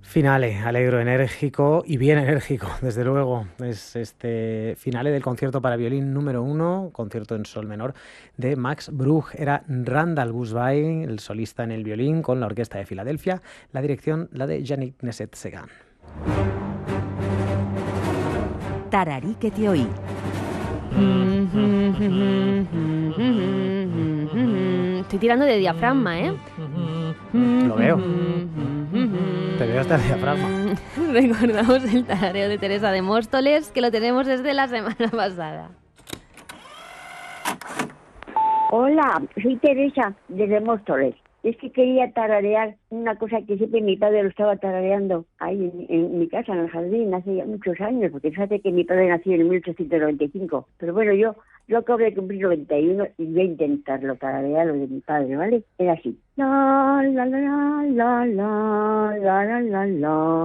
Finale, alegro, enérgico y bien enérgico, desde luego. Es este finale del concierto para violín número 1, concierto en sol menor, de Max Bruch. Era Randall Busby, el solista en el violín, con la Orquesta de Filadelfia, la dirección la de Yannick Nézet-Séguin. Tararí que te oí. Estoy tirando de diafragma, ¿eh? Lo veo. Te veo hasta el diafragma. Recordamos el tarareo de Teresa de Móstoles, que lo tenemos desde la semana pasada. Hola, soy Teresa de Móstoles. Es que quería tararear una cosa que siempre mi padre lo estaba tarareando ahí en mi casa, en el jardín, hace ya muchos años, porque fíjate que mi padre nació en 1895. Pero bueno, yo acabo de cumplir 91 y voy a intentarlo tararear lo de mi padre, ¿vale? Era así. La, la, la, la, la, la, la, la, la.